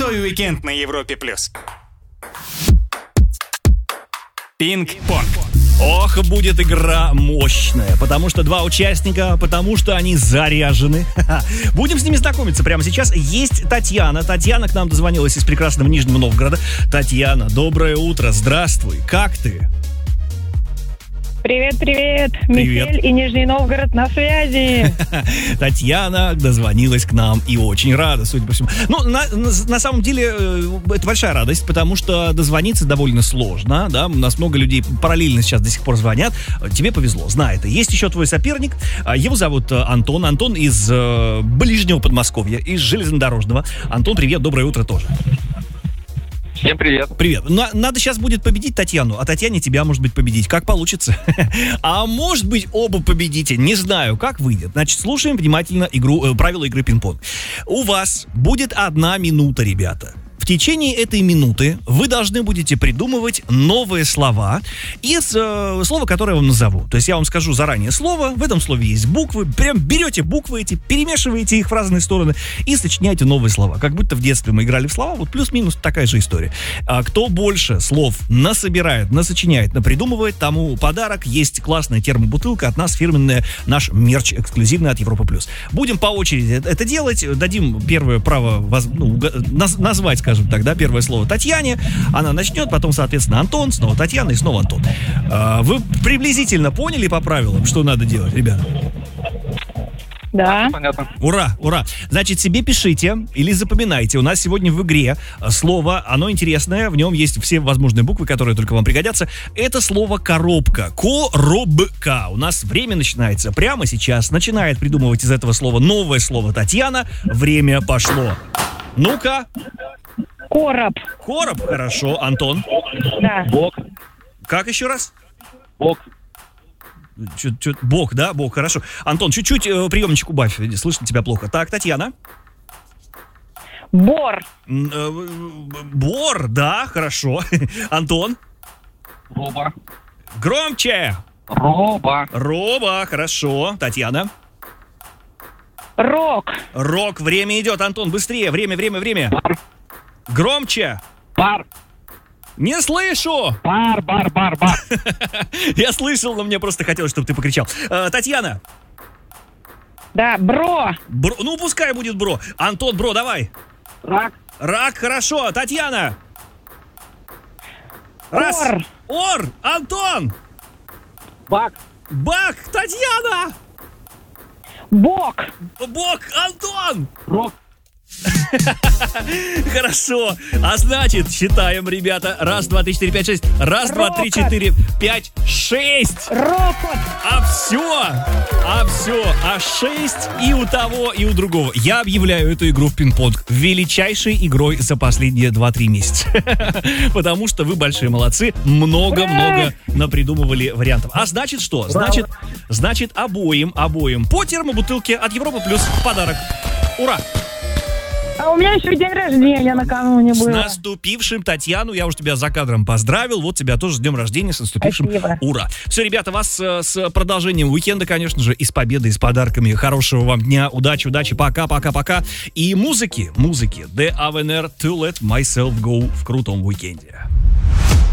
Крутой уикенд на Европе+. Пинг-понг. Ох, будет игра мощная, потому что два участника, потому что они заряжены. Будем с ними знакомиться прямо сейчас. Есть Татьяна. Татьяна к нам дозвонилась из прекрасного Нижнего Новгорода. Татьяна, доброе утро, здравствуй, как ты? Привет. Привет. Михель и Нижний Новгород на связи. Татьяна дозвонилась к нам и очень рада, судя по всему. Ну, на самом деле, это большая радость, потому что дозвониться довольно сложно, да, у нас много людей параллельно сейчас до сих пор звонят. Тебе повезло, знай это. Есть еще твой соперник, его зовут Антон. Антон из ближнего Подмосковья, из железнодорожного. Антон, привет, доброе утро тоже. Всем привет. Привет. Надо сейчас будет победить Татьяну, а Татьяне тебя, может быть, победить. Как получится? А может быть, оба победите. Не знаю, как выйдет. Значит, слушаем внимательно правила игры пинг-понг. У вас будет 1 минута, ребята. В течение этой минуты вы должны будете придумывать новые слова из слова, которое я вам назову. То есть я вам скажу заранее слово, в этом слове есть буквы, прям берете буквы эти, перемешиваете их в разные стороны и сочиняете новые слова. Как будто в детстве мы играли в слова, вот плюс-минус такая же история. Кто больше слов насобирает, насочиняет, напридумывает, тому подарок. Есть классная термобутылка от нас, фирменная, наш мерч эксклюзивный от Европа+. Будем по очереди это делать, дадим первое право назвать, скажем так, да, первое слово Татьяне, она начнет, потом, соответственно, Антон, снова Татьяна и снова Антон. Вы приблизительно поняли по правилам, что надо делать, ребята? Да. Понятно. Ура. Значит, себе пишите или запоминайте. У нас сегодня в игре слово, оно интересное, в нем есть все возможные буквы, которые только вам пригодятся. Это слово коробка. Коробка. У нас время начинается прямо сейчас. Начинает придумывать из этого слова новое слово Татьяна. Время пошло. Ну-ка. Короб. Короб, хорошо. Антон? Да. Бог. Как еще раз? Бог. Бог, да? Бог, хорошо. Антон, чуть-чуть приемничек убавь, слышно тебя плохо. Так, Татьяна? Бор. Бор, да, хорошо. Антон? Роба. Громче! Роба, хорошо. Татьяна? Рок. Рок, время идет, Антон, быстрее, время. Бар. Громче! Бар. Не слышу! Бар. Я слышал, но мне просто хотелось, чтобы ты покричал. Татьяна! Да. Бро. Ну, пускай будет бро. Антон, бро, давай. Рак, хорошо. Татьяна! Раз. Ор. Антон! Бак. Татьяна! Бок. Антон! Рок. Хорошо. А значит, считаем, ребята. 1, 2, 3, 4, 5, 6. 1, 2, 3, 4, 5, 6. Ропот. А все. 6 и у того, и у другого. Я объявляю эту игру в пинг-понг величайшей игрой за последние 2-3 месяца. Потому что вы большие молодцы. Много напридумывали вариантов. А значит что? Значит обоим по термобутылке от Европа Плюс в подарок. Ура! А у меня еще день рождения накануне С было. наступившим, Татьяну, я уже тебя за кадром поздравил. Вот тебя тоже с днем рождения, с наступившим. Спасибо. Ура! Все, ребята, вас с продолжением уикенда, конечно же, и с победой, и с подарками. Хорошего вам дня, удачи, пока. И музыки. The Avenir To Let Myself Go в крутом уикенде.